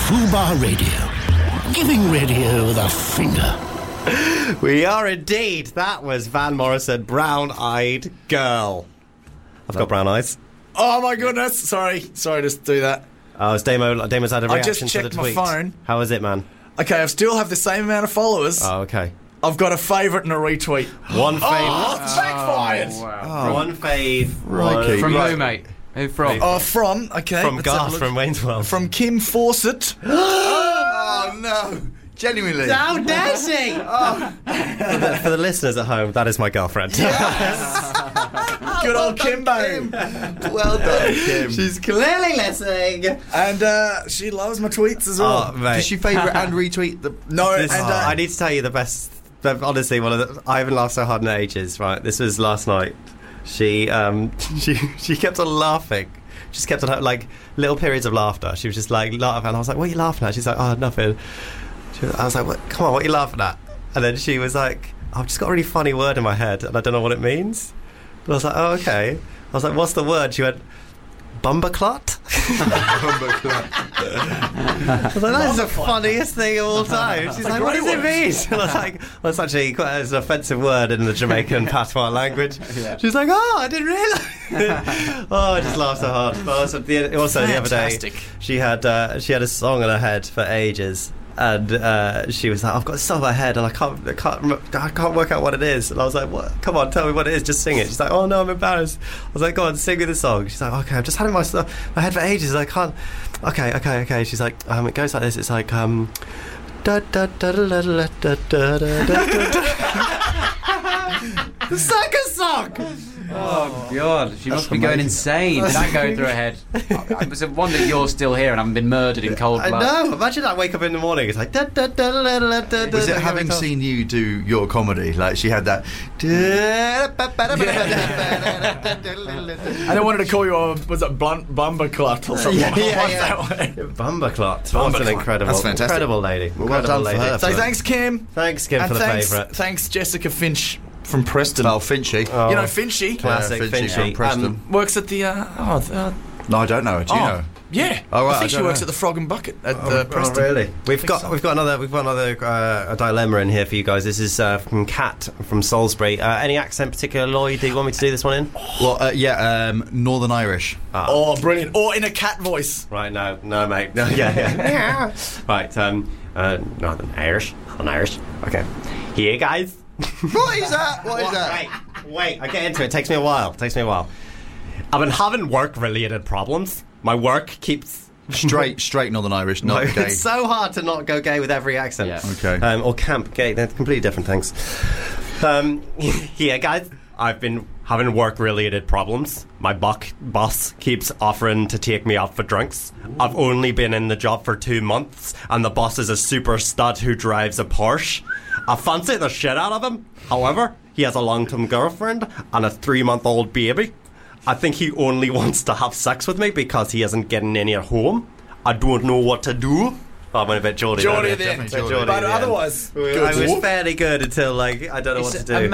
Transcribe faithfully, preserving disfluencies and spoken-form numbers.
Fubar Radio. Giving radio the finger. We are indeed. That was Van Morrison, Brown Eyed Girl. I've got brown eyes. Oh my goodness. Sorry. Sorry to do that. Oh, it's Damo. Damo's had a I reaction just to the checked my tweet. phone. How is it, man? Okay, I still have the same amount of followers. Oh, okay. I've got a favourite and a retweet. One fave. Oh, it's backfired. Oh, wow. One fave. Crikey. One, From Right. who, mate? Who from? Oh, from, okay. from let's have a Garth look. from Wayne's World. From Kim Fawcett. Oh, no. Genuinely. How dare she? for, the, for the listeners at home, that is my girlfriend. Good old Kimbo. Kim. Well done, Kim. She's clearly listening. And uh, she loves my tweets as well. Oh, mate. Did she favourite and retweet the... no, This- and uh, I need to tell you the best. The, honestly, one of the. I haven't laughed so hard in ages. Right, this was last night. She um she she kept on laughing. Just kept on like little periods of laughter. She was just like laughing, and I was like, "What are you laughing at?" She's like, "Oh, nothing." She was, I was like, "What? Come on, what are you laughing at?" And then she was like, "I've just got a really funny word in my head, and I don't know what it means." And I was like, "Oh, okay." I was like, "What's the word?" She went, "Bumberclot." I was like, that is the funniest thing of all time. She's like, what does it mean? And I was like, well, it's actually quite it's an offensive word in the Jamaican patois language. Yeah. She's like, oh, I didn't realise. Oh, I just laughed so hard. But also, the, also the other day, Fantastic. she had uh, she had a song in her head for ages. And uh, she was like, I've got a song in my head and I can't, I can't, rem- I can't work out what it is. And I was like, what? Come on, tell me what it is. Just sing it. She's like, oh no, I'm embarrassed. I was like, go on, sing me the song. She's like, okay, I've just had it in my, st- my head for ages. I can't. Okay, okay, okay. She's like, um, it goes like this. It's like, um, da da da da da da da da da da. The circus song. Oh, God. She must be amazing. going insane. That going through her head. I, I was a wonder you're still here and haven't been murdered in cold I blood. know. Imagine I wake up in the morning. It's like da da da da da da da. Was it having seen you do your comedy? Like, she had that... and I wanted to call you, uh, was it Blunt Bumberclot or something? Yeah, yeah, What's yeah. that way? Bumberclot. What an Bumberclot. incredible, That's fantastic. incredible lady. Well, well Incredible done for lady. her. So thanks, Kim. Thanks, Kim, and for the thanks, favourite. thanks, Jessica Finch from Preston. Oh, Finchy. Oh, You know Finchy? classic Yeah, Finchy Finchy. from Preston. Um, Works at the, uh, oh, the, uh, No, I don't know her. Do you oh, know? yeah. Oh, right, I think I she don't works know. at the Frog and Bucket at Oh, the oh, Preston. really? We've think got so. we've got another we've got another uh, a dilemma in here for you guys. This is uh, from Kat from Salisbury. Uh, any accent particular, Lloyd? Do you want me to do this one in? Well, uh, yeah, um, Northern Irish. Ah. Oh, brilliant. Or in a cat voice. Right, no, no, mate. No, yeah, yeah. Right, um, uh, Northern Irish, Northern Irish. Okay, here, guys. What is that? What is that? Wait, wait. I get into it. It takes me a while. It takes me a while. I've been having work-related problems. My work keeps. Straight, straight Northern Irish, not No, gay. it's so hard to not go gay with every accent. Yeah. Okay. Um, or camp gay. They're completely different things. Um, yeah, guys. I've been having work-related problems. My buck boss keeps offering to take me out for drinks. I've only been in the job for two months, and the boss is a super stud who drives a Porsche. I fancy the shit out of him. However, he has a long-term girlfriend and a three-month-old baby. I think he only wants to have sex with me because he isn't getting any at home. I don't know what to do. Oh, I'm a bit Geordie. Geordie there. then. Bit Geordie But at the end. otherwise, I was fairly good until, like, I don't know It's what to a do.